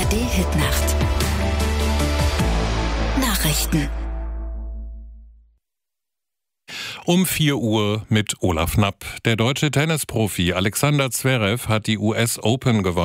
ARD-Hitnacht. Nachrichten. Um 4 Uhr mit Olaf Knapp. Der deutsche Tennisprofi Alexander Zverev hat die US Open gewonnen.